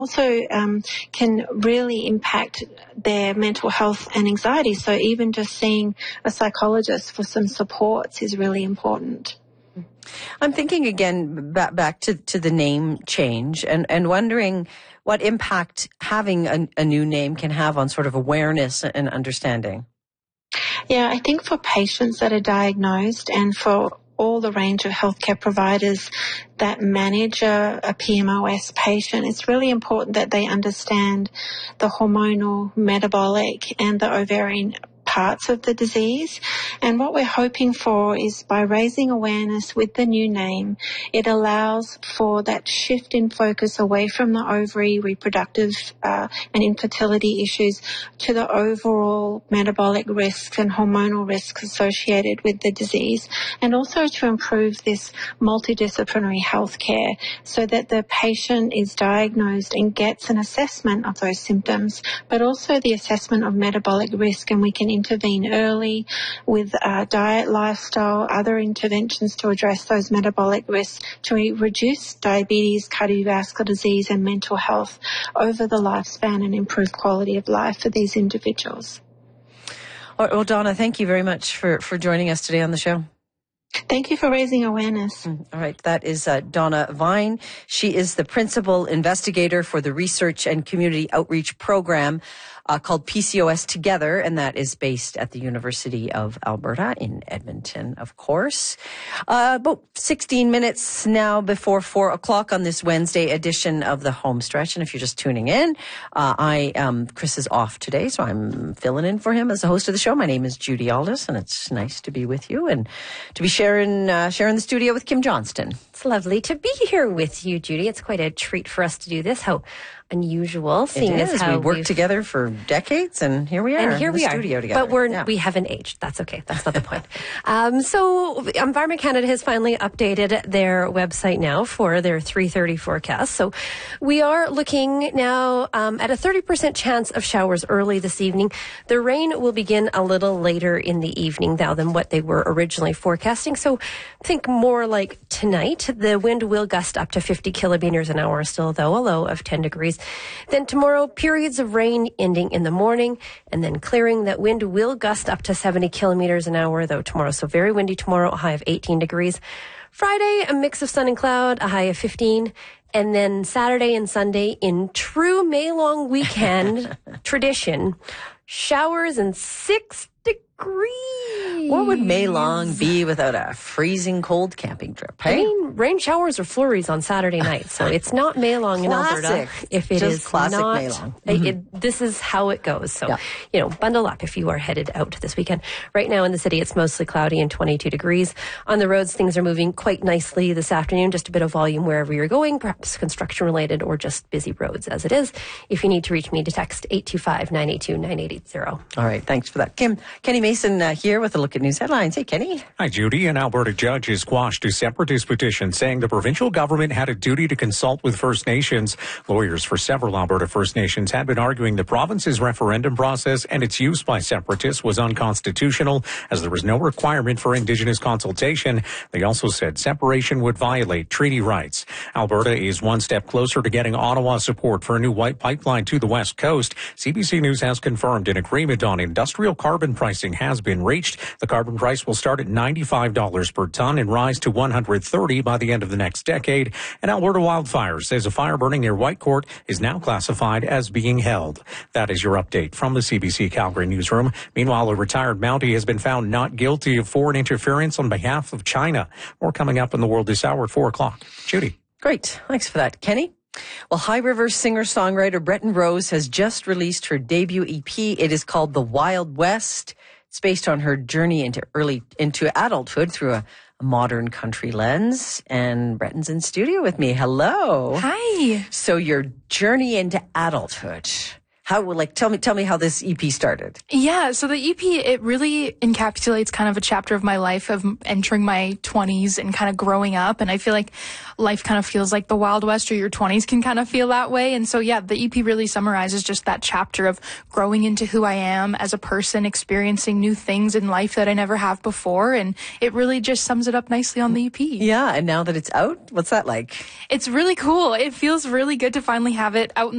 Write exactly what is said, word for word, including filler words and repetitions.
also um, can really impact their mental health and anxiety. So even just seeing a psychologist for some supports is really important. I'm thinking again back, back to, to the name change and, and wondering what impact having a, a new name can have on sort of awareness and understanding. Yeah, I think for patients that are diagnosed and for all the range of healthcare providers that manage a, a P M O S patient, it's really important that they understand the hormonal, metabolic and the ovarian parts of the disease. And what we're hoping for is by raising awareness with the new name, it allows for that shift in focus away from the ovary, reproductive uh, and infertility issues to the overall metabolic risks and hormonal risks associated with the disease, and also to improve this multidisciplinary health care so that the patient is diagnosed and gets an assessment of those symptoms, but also the assessment of metabolic risk, and we can intervene early with uh, diet, lifestyle, other interventions to address those metabolic risks to reduce diabetes, cardiovascular disease and mental health over the lifespan and improve quality of life for these individuals. Well, Donna, thank you very much for, for joining us today on the show. Thank you for raising awareness. All right. That is uh, Donna Vine. She is the principal investigator for the Research and Community Outreach Program uh, called P C O S Together, and that is based at the University of Alberta in Edmonton, of course. Uh, about sixteen minutes now before four o'clock on this Wednesday edition of the Home Stretch. And if you're just tuning in, uh, I um, Chris is off today, so I'm filling in for him as the host of the show. My name is Judy Aldis, and it's nice to be with you and to be sharing uh, sharing the studio with Kim Johnston. It's lovely to be here with you, Judy. It's quite a treat for us to do this. How unusual, seeing it as is. how we worked together for decades, and here we are. And here in we the are. Studio together. But we're yeah. we haven't aged. That's okay. That's not the point. Um, so Environment Canada has finally updated their website now for their three thirty forecast. So we are looking now um, at a thirty percent chance of showers early this evening. The rain will begin a little later in the evening now than what they were originally forecasting. So think more like tonight. The wind will gust up to fifty kilometers an hour still, though, a low of ten degrees. Then tomorrow, periods of rain ending in the morning and then clearing. That wind will gust up to seventy kilometers an hour, though, tomorrow. So very windy tomorrow, a high of eighteen degrees. Friday, a mix of sun and cloud, a high of fifteen. And then Saturday and Sunday, in true May-long weekend tradition, showers and six degrees. What would May long be without a freezing cold camping trip? Hey? I mean, rain showers or flurries on Saturday night, so it's not May long in Alberta. If it Just is classic not, May long. Mm-hmm. it, this is how it goes. So, yeah. you know, bundle up if you are headed out this weekend. Right now in the city, it's mostly cloudy and twenty-two degrees. On the roads, things are moving quite nicely this afternoon. Just a bit of volume wherever you're going, perhaps construction related or just busy roads as it is. If you need to reach me, to text eight two five, nine eight two, nine eight eight zero. All right, thanks for that, Kim. Kenny Mason uh, here with a look at news headlines. Hey, Kenny. Hi, Judy. An Alberta judge has squashed a separatist petition saying the provincial government had a duty to consult with First Nations. Lawyers for several Alberta First Nations had been arguing the province's referendum process and its use by separatists was unconstitutional, as there was no requirement for Indigenous consultation. They also said separation would violate treaty rights. Alberta is one step closer to getting Ottawa support for a new white pipeline to the west coast. C B C News has confirmed an agreement on industrial carbon pricing has been reached. The carbon price will start at ninety-five dollars per ton and rise to one hundred thirty dollars by the end of the next decade. And Alberta Wildfires says a fire burning near Whitecourt is now classified as being held. That is your update from the C B C Calgary newsroom. Meanwhile, a retired Mountie has been found not guilty of foreign interference on behalf of China. More coming up in the world this hour at four o'clock. Judy. Great. Thanks for that, Kenny. Well, High River singer-songwriter Breton Rose has just released her debut E P. It is called The Wild West. It's based on her journey into early into adulthood through a, a modern country lens. And Breton's in studio with me. Hello. Hi. So your journey into adulthood. How, like, tell me, tell me how this E P started. Yeah, so the E P, it really encapsulates kind of a chapter of my life of entering my twenties and kind of growing up. And I feel like life kind of feels like the Wild West, or your twenties can kind of feel that way. And so, yeah, the E P really summarizes just that chapter of growing into who I am as a person, experiencing new things in life that I never have before. And it really just sums it up nicely on the E P. Yeah, and now that it's out, what's that like? It's really cool. It feels really good to finally have it out in